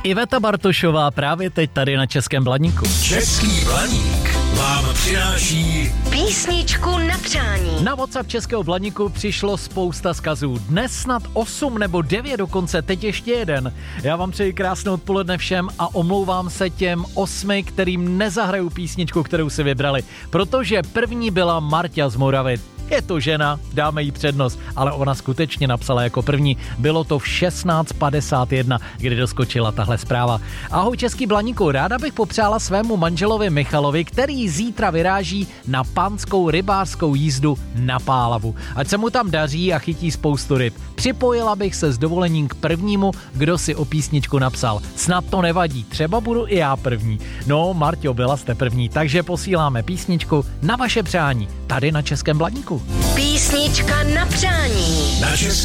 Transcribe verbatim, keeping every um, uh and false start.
Iveta Bartošová právě teď tady na Českém Blaníku. Český Blaník vám přináší písničku na přání. Na WhatsApp Českého Blaníku přišlo spousta vzkazů. Dnes snad osm nebo devět dokonce, teď ještě jeden. Já vám přeji krásné odpoledne všem a omlouvám se těm osmi, kterým nezahraju písničku, kterou si vybrali, protože první byla Marta z Moravy. Je to žena, dáme jí přednost, ale ona skutečně napsala jako první. Bylo to v šestnáct padesát jedna, kdy doskočila tahle zpráva. Ahoj Český Blaníku, ráda bych popřála svému manželovi Michalovi, který zítra vyráží na panskou rybářskou jízdu na Pálavu. Ať se mu tam daří a chytí spoustu ryb. Připojila bych se s dovolením k prvnímu, kdo si o písničku napsal. Snad to nevadí, třeba budu i já první. No, Marťo, byla jste první, takže posíláme písničku na vaše přání, tady na Českém Blaníku. Písnička na přání. na Český